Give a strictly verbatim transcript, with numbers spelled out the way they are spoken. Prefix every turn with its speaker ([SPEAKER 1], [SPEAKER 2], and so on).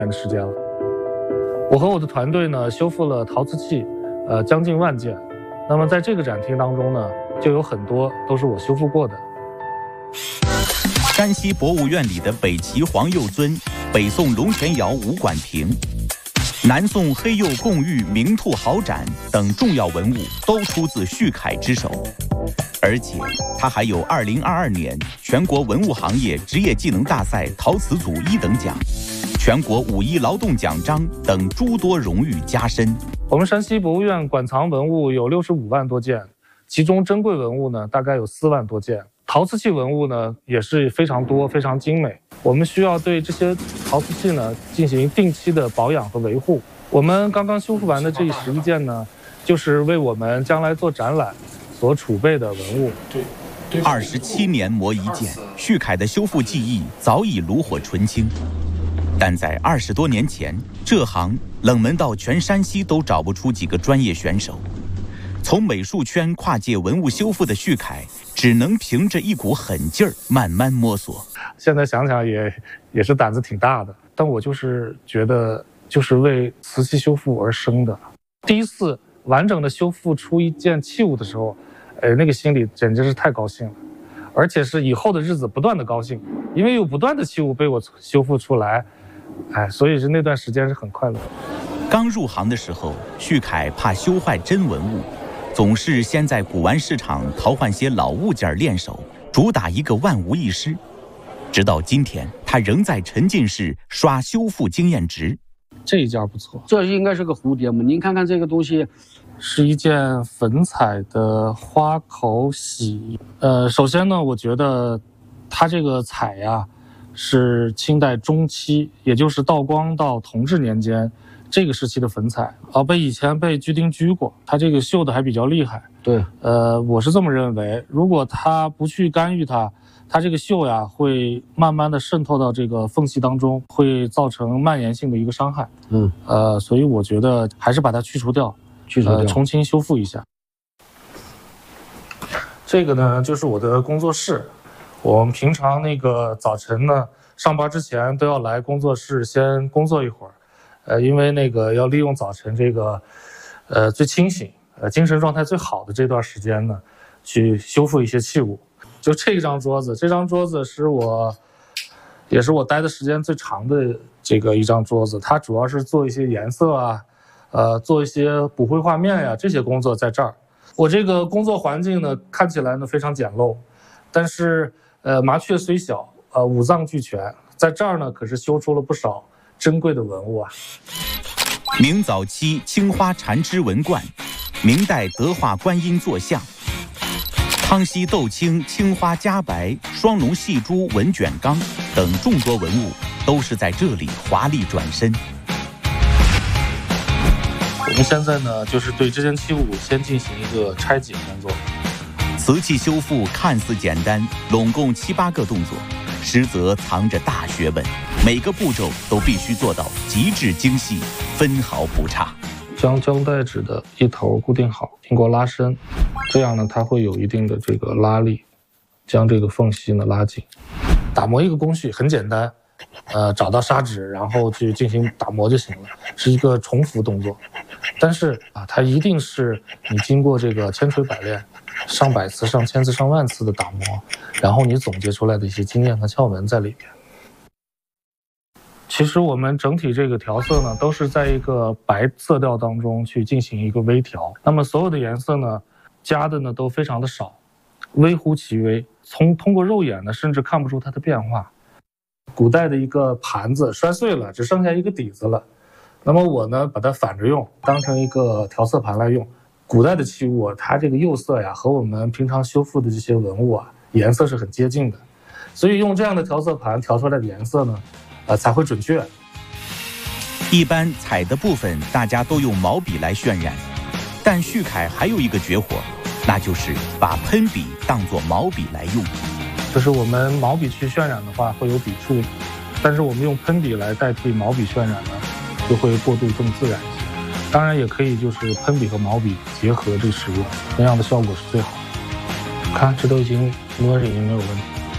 [SPEAKER 1] 年的时间了。我和我的团队呢，修复了陶瓷器，呃，将近万件。那么在这个展厅当中呢，就有很多都是我修复过的。
[SPEAKER 2] 山西博物院里的北齐黄釉尊、北宋龙泉窑五管瓶、南宋黑釉贡玉明兔毫盏等重要文物都出自徐凯之手，而且他还有二零二二年全国文物行业职业技能大赛陶瓷组一等奖、全国五一劳动奖章等诸多荣誉加身。
[SPEAKER 1] 我们山西博物院馆藏文物有六十五万多件，其中珍贵文物呢大概有四万多件，陶瓷器文物呢也是非常多，非常精美。我们需要对这些陶瓷器呢进行定期的保养和维护。我们刚刚修复完的这十一件呢，就是为我们将来做展览所储备的文物。
[SPEAKER 2] 二十七年磨一剑，徐凯的修复技艺早已炉火纯青。但在二十多年前，这行冷门到全山西都找不出几个专业选手。从美术圈跨界文物修复的徐凯，只能凭着一股狠劲儿慢慢摸索。
[SPEAKER 1] 现在想想也也是胆子挺大的，但我就是觉得就是为瓷器修复而生的。第一次完整的修复出一件器物的时候，呃，那个心里简直是太高兴了，而且是以后的日子不断的高兴，因为有不断的器物被我修复出来，哎，所以是那段时间是很快乐的。
[SPEAKER 2] 刚入行的时候，徐凯怕修坏真文物，总是先在古玩市场淘换些老物件练手，主打一个万无一失。直到今天，他仍在沉浸式刷修复经验值。
[SPEAKER 1] 这一件不错，
[SPEAKER 3] 这应该是个蝴蝶嘛？您看看这个东西，
[SPEAKER 1] 是一件粉彩的花口喜。呃，首先呢，我觉得它这个彩呀，是清代中期，也就是道光到同治年间这个时期的粉彩啊，被以前被居丁居过，它这个绣的还比较厉害。
[SPEAKER 3] 对，
[SPEAKER 1] 呃，我是这么认为，如果它不去干预它，它这个绣呀会慢慢的渗透到这个缝隙当中，会造成蔓延性的一个伤害。
[SPEAKER 3] 嗯，
[SPEAKER 1] 呃，所以我觉得还是把它去除掉，
[SPEAKER 3] 去除掉，
[SPEAKER 1] 呃，重新修复一下。这个呢，就是我的工作室。我们平常那个早晨呢，上班之前都要来工作室先工作一会儿，呃，因为那个要利用早晨这个，呃，最清醒、呃，精神状态最好的这段时间呢，去修复一些器物。就这张桌子，这张桌子是我，也是我待的时间最长的这个一张桌子。它主要是做一些颜色啊，呃，做一些补绘画面呀、啊、这些工作在这儿。我这个工作环境呢，看起来呢非常简陋，但是呃，麻雀虽小，呃，五脏俱全，在这儿呢可是修出了不少珍贵的文物啊。
[SPEAKER 2] 明早期青花缠枝纹冠，明代德化观音坐像。康熙豆青青花夹白、双龙细珠纹卷缸等众多文物都是在这里华丽转身。
[SPEAKER 1] 我们现在呢，就是对这件器物先进行一个拆解工作。
[SPEAKER 2] 瓷器修复看似简单，拢共七八个动作，实则藏着大学问，每个步骤都必须做到极致精细，分毫不差。
[SPEAKER 1] 将胶带纸的一头固定好，经过拉伸，这样呢，它会有一定的这个拉力，将这个缝隙呢拉紧。打磨一个工序很简单，呃，找到砂纸，然后去进行打磨就行了，是一个重复动作。但是啊，它一定是你经过这个千锤百炼，上百次、上千次、上万次的打磨，然后你总结出来的一些经验和窍门在里边。其实我们整体这个调色呢，都是在一个白色调当中去进行一个微调。那么所有的颜色呢，加的呢都非常的少，微乎其微，从通过肉眼呢，甚至看不出它的变化。古代的一个盘子摔碎了，只剩下一个底子了。那么我呢，把它反着用，当成一个调色盘来用。古代的器物啊，它这个釉色呀，和我们平常修复的这些文物啊，颜色是很接近的。所以用这样的调色盘调出来的颜色呢，呃，才会准确。
[SPEAKER 2] 一般彩的部分大家都用毛笔来渲染，但徐凯还有一个绝活，那就是把喷笔当作毛笔来用。
[SPEAKER 1] 就是我们毛笔去渲染的话会有笔触，但是我们用喷笔来代替毛笔渲染呢，就会过渡更自然一些。当然也可以就是喷笔和毛笔结合着使用，那样的效果是最好的。看，这都已经摸着已经没有问题。